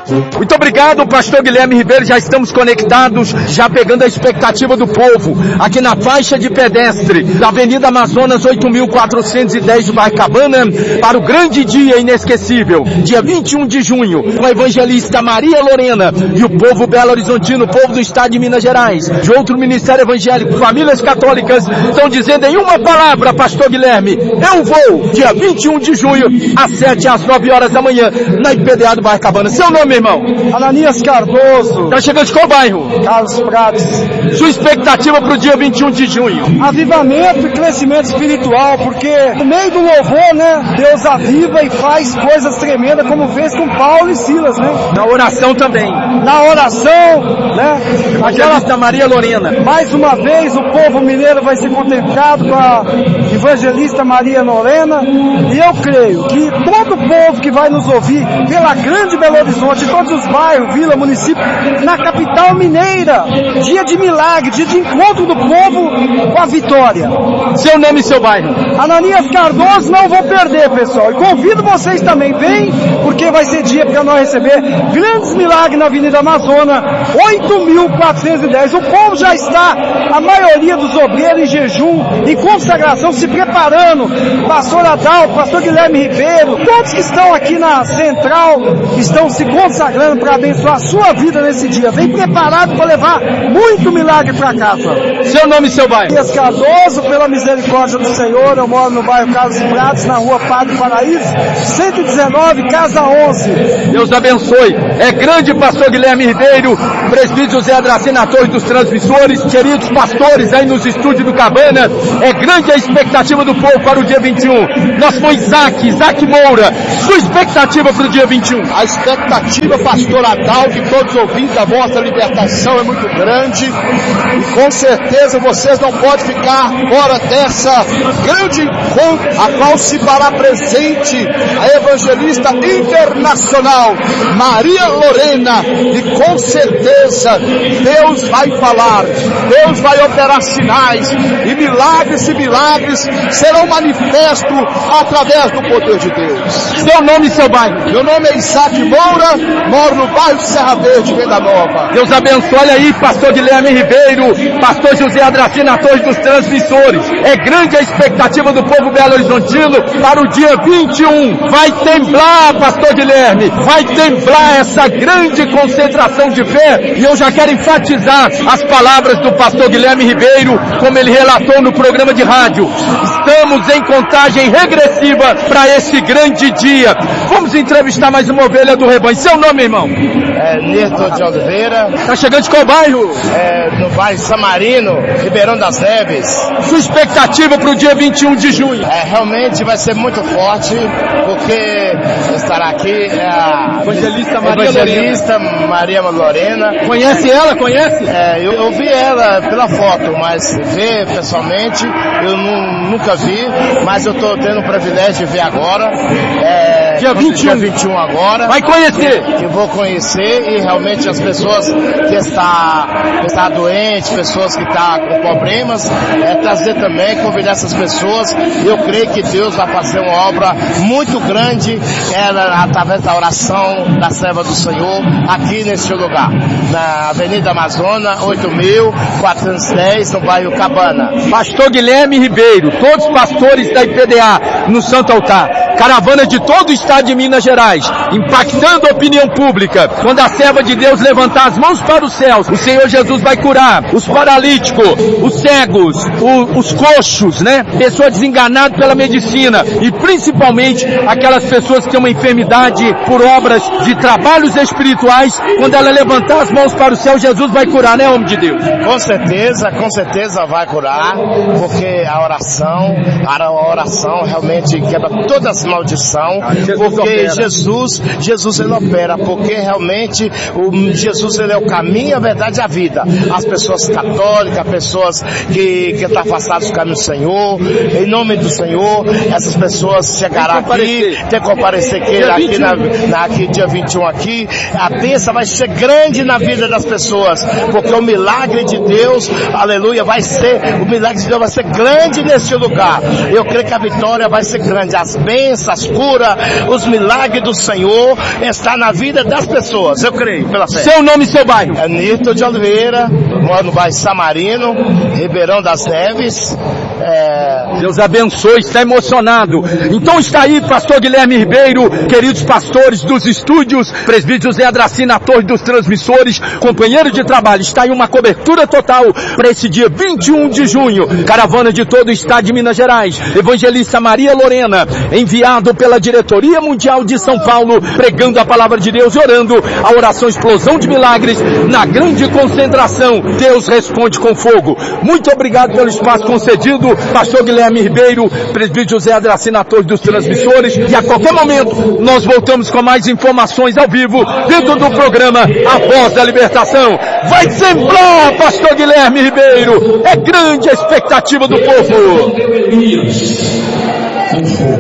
Muito obrigado, pastor Guilherme Ribeiro. Já estamos conectados, já pegando a expectativa do povo, aqui na faixa de pedestre da Avenida Amazonas 8.410 do bairro Cabana, para o grande dia inesquecível, dia 21 de junho, com a evangelista Maria Lorena e o povo Belo Horizontino, o povo do estado de Minas Gerais, de outro ministério evangélico, famílias católicas, estão dizendo em uma palavra, pastor Guilherme: eu vou, dia 21 de junho, às 7 às 9 horas da manhã, na IPDA do bairro Cabana. Seu nome, irmão? Ananias Cardoso. Tá chegando de qual bairro? Carlos Prados. Sua expectativa para o dia 21 de junho? Avivamento e crescimento espiritual, porque no meio do louvor, né, Deus aviva e faz coisas tremendas, como fez com Paulo e Silas, né? Na oração também. Na oração, né? Evangelista Maria Lorena. Mais uma vez o povo mineiro vai ser contemplado com a evangelista Maria Lorena, e eu creio que todo o povo que vai nos ouvir pela grande Belo Horizonte, de todos os bairros, vila, município, na capital mineira, dia de milagre, dia de encontro do povo com a vitória. Seu nome e seu bairro? Ananias Cardoso, não vou perder, pessoal. E convido vocês também, vem, porque vai ser dia para nós receber grandes milagres na Avenida Amazonas, 8.410. O povo já está, a maioria dos obreiros em jejum, em consagração, se preparando. Pastor Adalto, pastor Guilherme Ribeiro, todos que estão aqui na central, estão se consagrando para abençoar a sua vida nesse dia. Vem preparado para levar muito milagre para casa. Seu nome e seu bairro? Ananias Cardoso, pela misericórdia do Senhor, eu moro no bairro Carlos Prados, na rua Padre Paraíso, 119, casa 11. Deus abençoe. É grande, pastor Guilherme Ribeiro, presbítero José Adracê na Torre dos Transmissores, queridos pastores aí nos estúdios do Cabana. É grande a expectativa do povo para o dia 21. Nós foi Isaac Moura. Sua expectativa para o dia 21? A expectativa, pastor Adalto, e todos ouvintes da vossa libertação, é muito grande, e com certeza vocês não podem ficar fora dessa grande encontro, a qual se fará presente a evangelista internacional Maria Lorena, e com certeza Deus vai falar, Deus vai operar sinais, e milagres serão manifestos através do poder de Deus. Seu nome e seu bairro? Meu nome é Isaac Moura, moro no bairro Serra Verde, Venda Nova. Deus abençoe. Olha aí, pastor Guilherme Ribeiro, pastor José Adracê na Torre dos Transmissores. É grande a expectativa do povo Belo Horizontino para o dia 21. Vai temblar, pastor Guilherme, vai temblar essa grande concentração de fé. E eu já quero enfatizar as palavras do pastor Guilherme Ribeiro, como ele relatou no programa de rádio. Estamos em contagem regressiva para esse grande dia. Vamos entrevistar mais uma ovelha do rebanho. Seu nome, irmão? Nilton de Oliveira. Tá chegando de qual bairro? No bairro Samarino, Ribeirão das Neves. Sua expectativa para o dia 21 de junho? Realmente vai ser muito forte, porque estará aqui a evangelista Maria Lorena. Conhece ela? Conhece? Eu vi ela pela foto, mas ver pessoalmente eu nunca vi, mas eu estou tendo o privilégio de ver agora. Dia 21 agora. Vai conhecer? Eu vou conhecer, e realmente as pessoas que está doentes, pessoas que estão com problemas, trazer também, convidar essas pessoas. Eu creio que Deus vai fazer uma obra muito grande, através da oração da serva do Senhor, aqui neste lugar, na Avenida Amazonas, 8.410, no bairro Cabana. Pastor Guilherme Ribeiro, todos os pastores da IPDA no Santo Altar, caravana de todo o estado de Minas Gerais, impactando a opinião pública. Quando a serva de Deus levantar as mãos para os céus, o Senhor Jesus vai curar os paralíticos, os cegos, os coxos, né? Pessoas desenganadas pela medicina, e principalmente aquelas pessoas que têm uma enfermidade por obras de trabalhos espirituais. Quando ela levantar as mãos para o céu, Jesus vai curar, né, homem de Deus? Com certeza vai curar, porque a oração realmente quebra todas as maldições, porque Jesus ele opera, porque realmente Jesus ele é o caminho, a verdade e a vida. As pessoas católicas, pessoas que estão afastadas do caminho do Senhor, em nome do Senhor, essas pessoas chegarão aqui, tem que comparecer aqui dia 21 aqui, a bênção vai ser grande na vida das pessoas, porque o milagre de Deus, aleluia, o milagre de Deus vai ser grande nesse lugar. Eu creio que a vitória vai ser grande, as bênçãos bênçãos, as curas, os milagres do Senhor está na vida das pessoas. Eu creio, pela fé. Seu nome e seu bairro? É Nito de Oliveira, moro no bairro Samarino, Ribeirão das Neves. Deus abençoe, está emocionado. Então está aí, pastor Guilherme Ribeiro, queridos pastores dos estúdios, presbítero José Adracina, na torre dos transmissores, companheiro de trabalho, está aí uma cobertura total para esse dia 21 de junho, caravana de todo o estado de Minas Gerais, evangelista Maria Lorena, enviado pela diretoria mundial de São Paulo, pregando a palavra de Deus e orando a oração explosão de milagres na grande concentração. Deus responde com fogo. Muito obrigado pelo espaço concedido, pastor Guilherme Ribeiro, presbítero José Adracina, na torre dos transmissores, e a qualquer momento nós voltamos com mais informações ao vivo dentro do programa A Voz da Libertação. Vai sembrar, pastor Guilherme Ribeiro, é grande a expectativa do povo.